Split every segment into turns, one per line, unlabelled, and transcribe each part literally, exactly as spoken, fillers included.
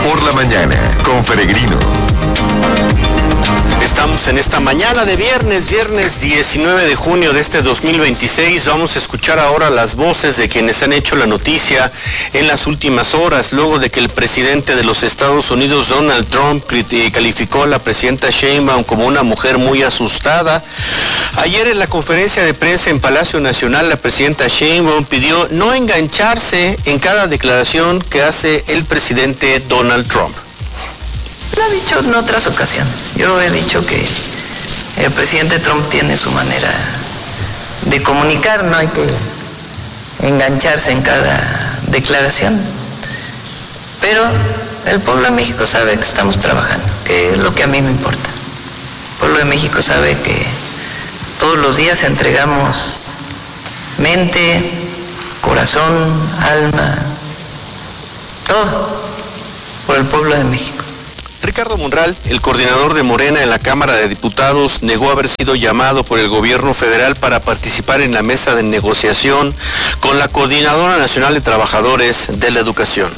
por la mañana con Peregrino.
Estamos en esta mañana de viernes, viernes diecinueve de junio de este dos mil veintiséis. Vamos a escuchar ahora las voces de quienes han hecho la noticia en las últimas horas, luego de que el presidente de los Estados Unidos, Donald Trump, calificó a la presidenta Sheinbaum como una mujer muy asustada. Ayer en la conferencia de prensa en Palacio Nacional, la presidenta Sheinbaum pidió no engancharse en cada declaración que hace el presidente Donald Trump.
Lo he dicho en otras ocasiones. Yo he dicho que el presidente Trump tiene su manera de comunicar, no hay que engancharse en cada declaración. Pero el pueblo de México sabe que estamos trabajando, que es lo que a mí me importa. El pueblo de México sabe que todos los días entregamos mente, corazón, alma, todo por el pueblo de México.
Ricardo Monreal, el coordinador de Morena en la Cámara de Diputados, negó haber sido llamado por el gobierno federal para participar en la mesa de negociación con la Coordinadora Nacional de Trabajadores de la Educación.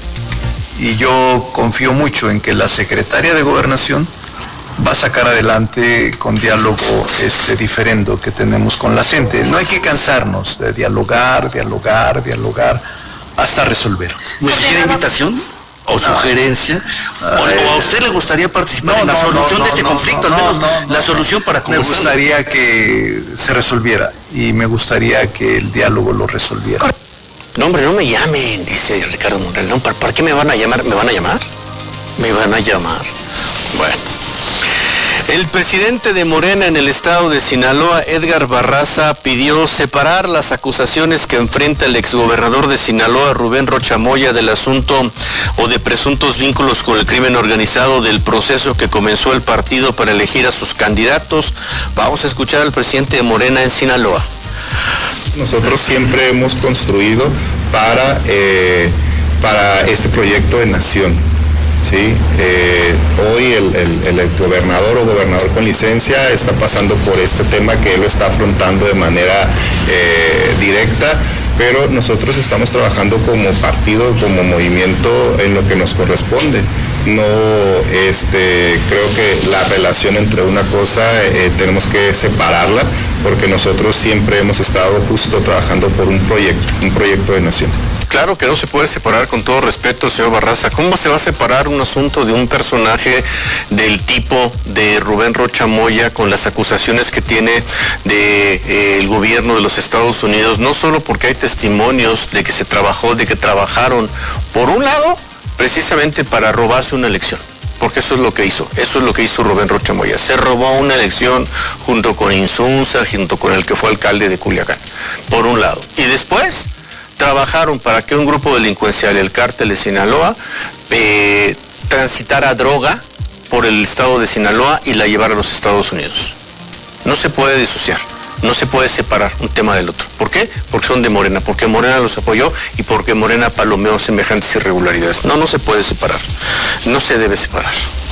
Y yo confío mucho en que la Secretaria de Gobernación va a sacar adelante con diálogo este diferendo que tenemos con la gente. No hay que cansarnos de dialogar, dialogar, dialogar, hasta resolver.
¿Necesita invitación o sugerencia? ¿O, o a usted le gustaría participar no, en la no, solución no, no, de este no, conflicto? No, al menos no, no, la solución para conversar.
Me gustaría que se resolviera y me gustaría que el diálogo lo resolviera.
No, hombre, no me llamen, dice Ricardo Monreal. No, ¿para, ¿para qué me van a llamar? ¿Me van a llamar? Me van a llamar. Bueno. El presidente de Morena en el estado de Sinaloa, Edgar Barraza, pidió separar las acusaciones que enfrenta el exgobernador de Sinaloa, Rubén Rocha Moya, del asunto o de presuntos vínculos con el crimen organizado del proceso que comenzó el partido para elegir a sus candidatos. Vamos a escuchar al presidente de Morena en Sinaloa.
Nosotros siempre hemos construido para, eh, para este proyecto de nación. Sí, eh, hoy el, el, el gobernador o gobernador con licencia está pasando por este tema que él lo está afrontando de manera eh, directa, pero nosotros estamos trabajando como partido, como movimiento en lo que nos corresponde. No, este, creo que la relación entre una cosa eh, tenemos que separarla, porque nosotros siempre hemos estado justo trabajando por un proyecto, un proyecto de nación.
Claro que no se puede separar, con todo respeto, señor Barraza. ¿Cómo se va a separar un asunto de un personaje del tipo de Rubén Rocha Moya con las acusaciones que tiene de, eh, el gobierno de los Estados Unidos? No solo porque hay testimonios de que se trabajó, de que trabajaron, por un lado, precisamente para robarse una elección. Porque eso es lo que hizo, eso es lo que hizo Rubén Rocha Moya. Se robó una elección junto con Insunza, junto con el que fue alcalde de Culiacán, por un lado. Y después trabajaron para que un grupo delincuencial, el cártel de Sinaloa, eh, transitara droga por el estado de Sinaloa y la llevara a los Estados Unidos. No se puede disociar, no se puede separar un tema del otro. ¿Por qué? Porque son de Morena, porque Morena los apoyó y porque Morena palomeó semejantes irregularidades. No, no se puede separar, no se debe separar.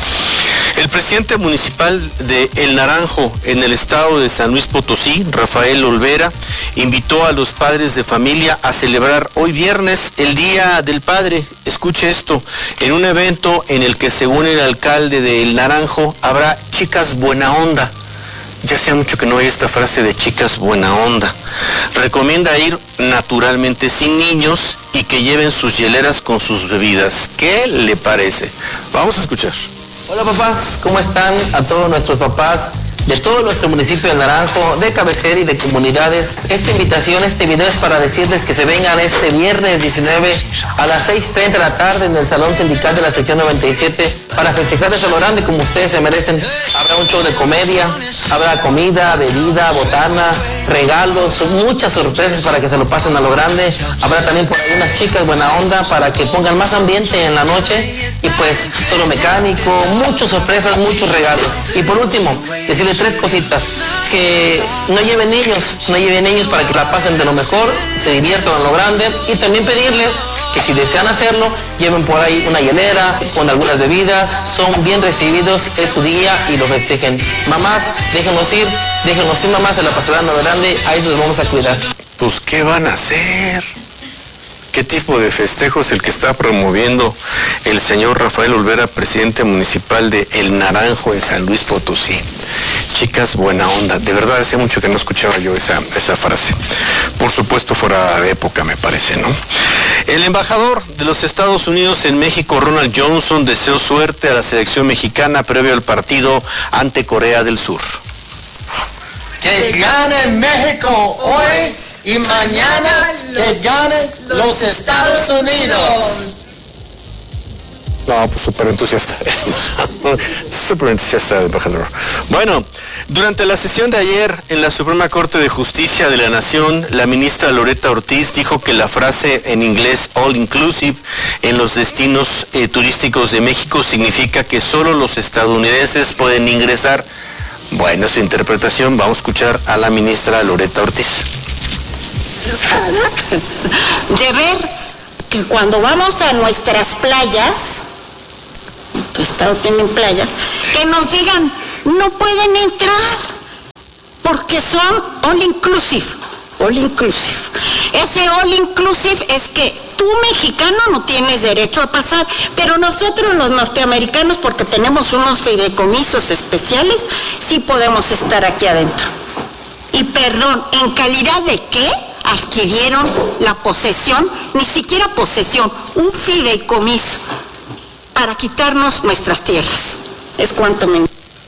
El presidente municipal de El Naranjo, en el estado de San Luis Potosí, Rafael Olvera, invitó a los padres de familia a celebrar hoy viernes el Día del Padre. Escuche esto, en un evento en el que, según el alcalde de El Naranjo, habrá chicas buena onda. Ya hace mucho que no hay esta frase de chicas buena onda. Recomienda ir naturalmente sin niños y que lleven sus hieleras con sus bebidas. ¿Qué le parece? Vamos a escuchar.
Hola papás, ¿cómo están? A todos nuestros papás de todo nuestro municipio de Naranjo, de cabecera y de comunidades. Esta invitación, este video es para decirles que se vengan este viernes diecinueve a las seis treinta de la tarde en el Salón Sindical de la Sección noventa y siete para festejarles a lo grande como ustedes se merecen. Habrá un show de comedia, habrá comida, bebida, botana, regalos, muchas sorpresas para que se lo pasen a lo grande. Habrá también por ahí unas chicas buena onda para que pongan más ambiente en la noche y pues todo mecánico, muchas sorpresas, muchos regalos. Y por último, decirles tres cositas, que no lleven niños, no lleven niños para que la pasen de lo mejor, se diviertan a lo grande, y también pedirles que si desean hacerlo, lleven por ahí una hielera con algunas bebidas, son bien recibidos, es su día y lo festejen. Mamás, déjenos ir, déjenos ir mamás, se la pasarán a lo grande, ahí los vamos a cuidar.
Pues, ¿qué van a hacer? ¿Qué tipo de festejo es el que está promoviendo el señor Rafael Olvera, presidente municipal de El Naranjo en San Luis Potosí? Chicas, buena onda. De verdad, hace mucho que no escuchaba yo esa, esa frase. Por supuesto, fuera de época, me parece, ¿no? El embajador de los Estados Unidos en México, Ronald Johnson, deseó suerte a la selección mexicana previo al partido ante Corea del Sur.
Que gane México hoy y mañana que ganen los Estados Unidos.
No, pues súper entusiasta. Súper entusiasta, embajador. Bueno, durante la sesión de ayer en la Suprema Corte de Justicia de la Nación, la ministra Loretta Ortiz dijo que la frase en inglés all inclusive en los destinos eh, turísticos de México significa que solo los estadounidenses pueden ingresar. Bueno, su interpretación, vamos a escuchar a la ministra Loretta Ortiz.
De ver que cuando vamos a nuestras playas, tu estado tiene playas, que nos digan, no pueden entrar, porque son all inclusive, all inclusive. Ese all inclusive es que tú, mexicano, no tienes derecho a pasar, pero nosotros los norteamericanos, porque tenemos unos fideicomisos especiales, sí podemos estar aquí adentro. Y perdón, ¿en calidad de qué adquirieron la posesión? Ni siquiera posesión, un fideicomiso para quitarnos nuestras tierras. Es cuanto me...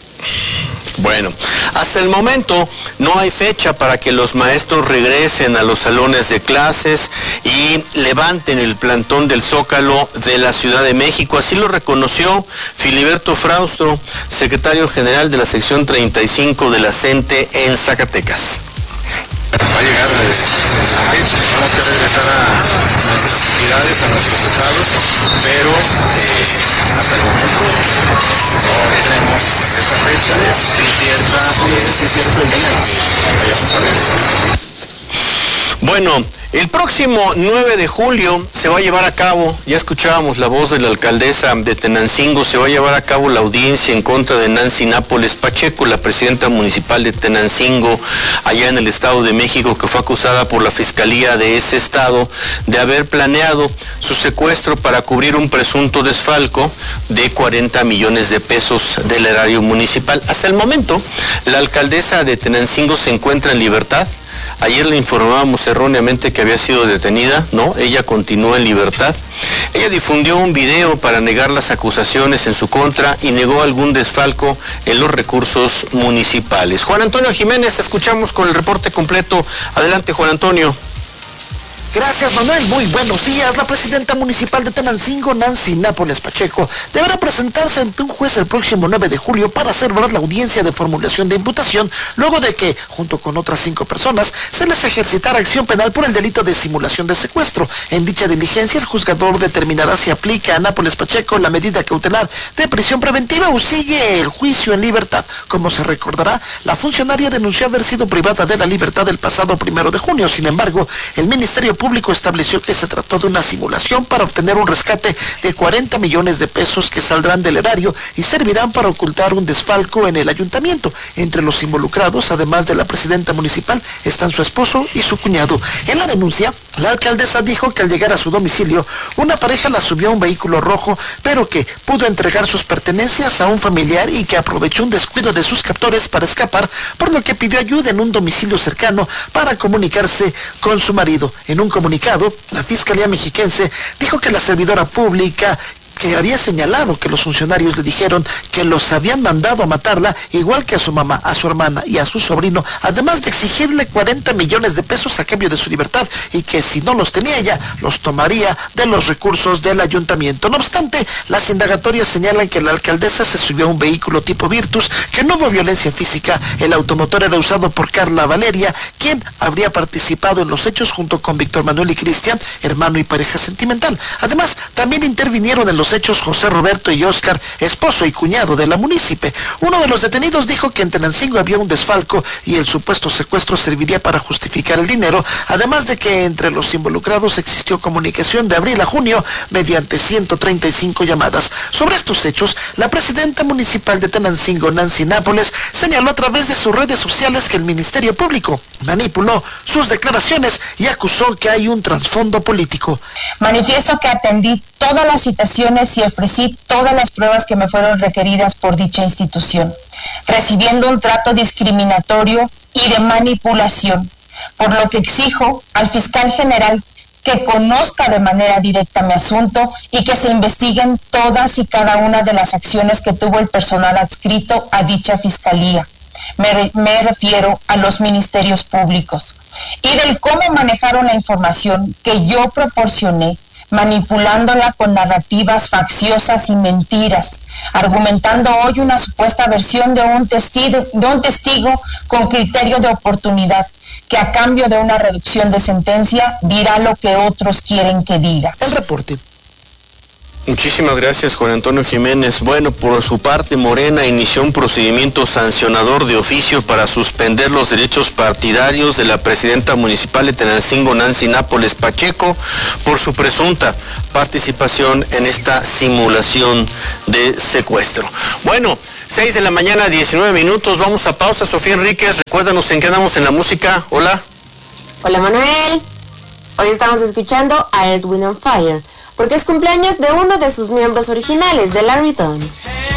Bueno, hasta el momento no hay fecha para que los maestros regresen a los salones de clases y levanten el plantón del Zócalo de la Ciudad de México. Así lo reconoció Filiberto Fraustro, secretario general de la sección treinta y cinco de la CENTE en Zacatecas.
Va a llegar esa fecha, tenemos que regresar a nuestras actividades, a nuestros estados, pero eh, hasta el momento no tenemos esa fecha, es sí cierta, eh, sí cierto el día que vayamos a ver.
Bueno, el próximo nueve de julio se va a llevar a cabo, ya escuchábamos la voz de la alcaldesa de Tenancingo, se va a llevar a cabo la audiencia en contra de Nancy Nápoles Pacheco, la presidenta municipal de Tenancingo, allá en el Estado de México, que fue acusada por la Fiscalía de ese estado de haber planeado su secuestro para cubrir un presunto desfalco de cuarenta millones de pesos del erario municipal. Hasta el momento, la alcaldesa de Tenancingo se encuentra en libertad. Ayer le informábamos erróneamente que había sido detenida, no, ella continúa en libertad. Ella difundió un video para negar las acusaciones en su contra y negó algún desfalco en los recursos municipales. Juan Antonio Jiménez, te escuchamos con el reporte completo. Adelante, Juan Antonio.
Gracias, Manuel. Muy buenos días. La presidenta municipal de Tenancingo, Nancy Nápoles Pacheco, deberá presentarse ante un juez el próximo nueve de julio para celebrar la audiencia de formulación de imputación, luego de que, junto con otras cinco personas, se les ejercitara acción penal por el delito de simulación de secuestro. En dicha diligencia, el juzgador determinará si aplica a Nápoles Pacheco la medida cautelar de prisión preventiva o sigue el juicio en libertad. Como se recordará, la funcionaria denunció haber sido privada de la libertad el pasado primero de junio. Sin embargo, el Ministerio Público Público estableció que se trató de una simulación para obtener un rescate de cuarenta millones de pesos que saldrán del erario y servirán para ocultar un desfalco en el ayuntamiento. Entre los involucrados, además de la presidenta municipal, están su esposo y su cuñado. En la denuncia, la alcaldesa dijo que al llegar a su domicilio, una pareja la subió a un vehículo rojo, pero que pudo entregar sus pertenencias a un familiar y que aprovechó un descuido de sus captores para escapar, por lo que pidió ayuda en un domicilio cercano para comunicarse con su marido. En un comunicado, la Fiscalía Mexiquense dijo que la servidora pública que había señalado que los funcionarios le dijeron que los habían mandado a matarla, igual que a su mamá, a su hermana y a su sobrino, además de exigirle cuarenta millones de pesos a cambio de su libertad y que si no los tenía ella, los tomaría de los recursos del ayuntamiento. No obstante, las indagatorias señalan que la alcaldesa se subió a un vehículo tipo Virtus, que no hubo violencia física. El automotor era usado por Carla Valeria, quien habría participado en los hechos junto con Víctor Manuel y Cristian, hermano y pareja sentimental. Además, también intervinieron en los los hechos José Roberto y Óscar, esposo y cuñado de la munícipe. Uno de los detenidos dijo que en Tenancingo había un desfalco y el supuesto secuestro serviría para justificar el dinero, además de que entre los involucrados existió comunicación de abril a junio mediante ciento treinta y cinco llamadas. Sobre estos hechos, la presidenta municipal de Tenancingo, Nancy Nápoles, señaló a través de sus redes sociales que el Ministerio Público manipuló sus declaraciones y acusó que hay un trasfondo político.
Manifiesto que atendí todas las citaciones y ofrecí todas las pruebas que me fueron requeridas por dicha institución, recibiendo un trato discriminatorio y de manipulación, por lo que exijo al fiscal general que conozca de manera directa mi asunto y que se investiguen todas y cada una de las acciones que tuvo el personal adscrito a dicha fiscalía. Me, re, me refiero a los ministerios públicos y del cómo manejaron la información que yo proporcioné, manipulándola con narrativas facciosas y mentiras, argumentando hoy una supuesta versión de un testigo, de un testigo con criterio de oportunidad, que a cambio de una reducción de sentencia dirá lo que otros quieren que diga.
El reporte.
Muchísimas gracias, Juan Antonio Jiménez. Bueno, por su parte, Morena inició un procedimiento sancionador de oficio para suspender los derechos partidarios de la presidenta municipal de Tenancingo, Nancy Nápoles Pacheco, por su presunta participación en esta simulación de secuestro. Bueno, seis de la mañana, diecinueve minutos, vamos a pausa. Sofía Enríquez, recuérdanos en qué andamos en la música. Hola.
Hola, Manuel. Hoy estamos escuchando a Earth, Wind and Fire, porque es cumpleaños de uno de sus miembros originales, de Larry Dunn.